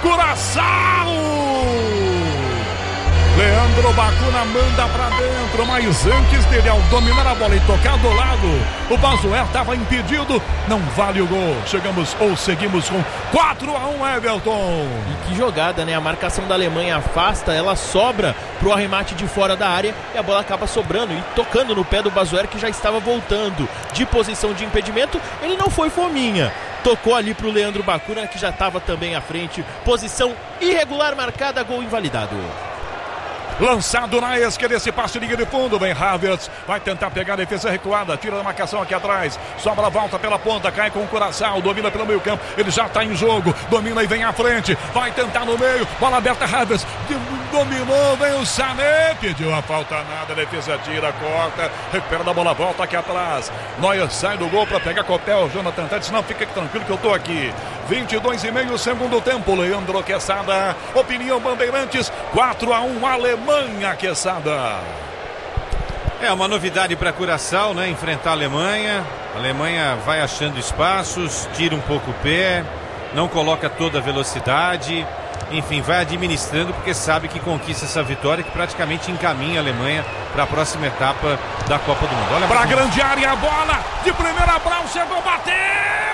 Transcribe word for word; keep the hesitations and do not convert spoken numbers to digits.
Curaçao! Leandro Bacuna manda pra dentro, mas antes dele, ao dominar a bola e tocar do lado, o Bazoer estava impedido, não vale o gol. Chegamos ou seguimos com quatro a um, Everton. E que jogada, né? A marcação da Alemanha afasta, ela sobra pro arremate de fora da área e a bola acaba sobrando e tocando no pé do Bazoer, que já estava voltando de posição de impedimento. Ele não foi fominha. Tocou ali pro Leandro Bacuna, que já estava também à frente. Posição irregular marcada, gol invalidado. Lançado na esquerda, esse passe liga de fundo, vem Havertz, vai tentar pegar a defesa recuada, tira da marcação aqui atrás, sobra, volta pela ponta, cai com o Curaçao, domina pelo meio campo, ele já está em jogo, domina e vem à frente, vai tentar no meio, bola aberta, Havertz, dominou, vem o Sané, pediu a falta nada, a defesa tira, corta, recupera da bola, volta aqui atrás, Neuer sai do gol para pegar Copel, Jonathan tá, disse, não, fica tranquilo que eu tô aqui, vinte e dois e meio segundo tempo, Leandro Quesada, opinião Bandeirantes, quatro a um, Alemanha. Alemanha, Quesada. É uma novidade para Curaçao, né? Enfrentar a Alemanha. A Alemanha vai achando espaços, tira um pouco o pé, não coloca toda a velocidade. Enfim, vai administrando porque sabe que conquista essa vitória que praticamente encaminha a Alemanha para a próxima etapa da Copa do Mundo. Olha para a grande área, a bola de primeira, Brown chegou, bateu!